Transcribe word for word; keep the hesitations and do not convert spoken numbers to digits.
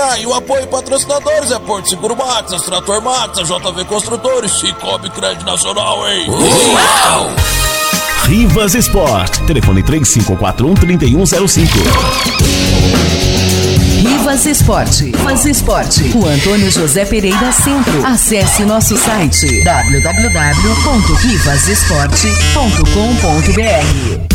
Ah, e o apoio patrocinadores é Porto Seguro Max, Trator Max, a J V Construtores, Cicobi Crédito Nacional, hein? Uau! Rivas Sport. Telefone três cinco quatro um, três um zero cinco. Rivas Esporte. Rivas Esporte. O Antônio José Pereira Centro. Acesse nosso site w w w ponto rivas esporte ponto com ponto b r.